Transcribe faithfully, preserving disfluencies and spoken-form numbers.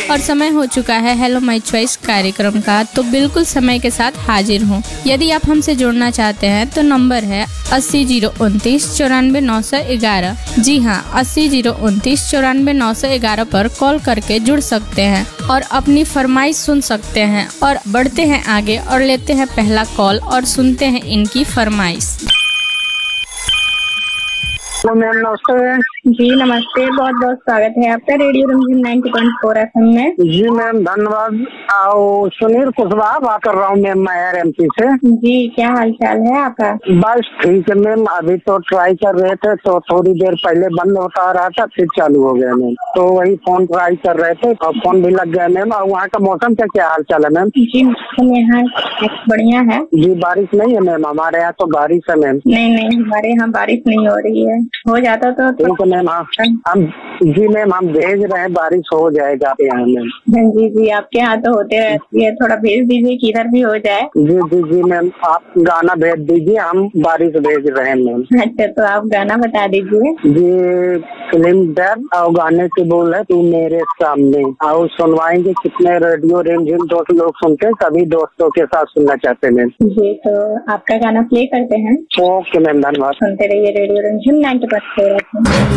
और समय हो चुका है हेलो माय चॉइस कार्यक्रम का, तो बिल्कुल समय के साथ हाजिर हूँ। यदि आप हमसे जुड़ना चाहते हैं तो नंबर है अस्सी जीरो उनतीस चौरानवे नौ सौ ग्यारह। जी हाँ, अस्सी जीरो उनतीस चौरानवे नौ सौ ग्यारह पर कॉल करके जुड़ सकते हैं और अपनी फरमाइश सुन सकते हैं। और बढ़ते हैं आगे और लेते हैं पहला कॉल और सुनते हैं इनकी फरमाइश। तो मैम नमस्ते। जी नमस्ते, बहुत बहुत स्वागत है आपका radio रंजीन ninety point four FM में। जी मैम धन्यवाद। आओ सुनील कुशवाहा बात कर रहा हूँ मैम, मैं एमपी से। जी क्या हाल चाल है आपका? बस ठीक है मैम, अभी तो ट्राई कर रहे थे तो थोड़ी देर पहले बंद होता रहा था, फिर चालू हो गया मैम, तो वही फोन ट्राई कर रहे थे और फोन भी लग गया मैम। और वहाँ का मौसम का क्या हाल चाल है मैम? जी मौसम यहाँ बढ़िया है। जी बारिश नहीं है मैम? हमारे यहाँ तो बारिश है मैम। नहीं नहीं, हमारे यहाँ बारिश नहीं हो रही है, हो जाता तो ठीक है मैम। हाँ हम जी मैम हम भेज रहे हैं, बारिश हो जाएगा आपके यहाँ मैम। जी जी आपके यहाँ तो होते रहती है, थोड़ा भेज दीजिए कि इधर भी हो जाए। जी जी जी मैम, आप गाना भेज दीजिए, हम बारिश भेज रहे हैं मैम। अच्छा तो आप गाना बता दीजिए। जी फिल्म डर और गाने की बोल है तू मेरे सामने, और सुनवाएंगे कितने रेडियो रेंजिन दोस्त लोग सुनते हैं, सभी दोस्तों के साथ सुनना चाहते हैं मैम। जी तो आपका गाना प्ले करते हैं। ओके मैम धन्यवाद। सुनते रहिए radio रंजीन ninety point four FM.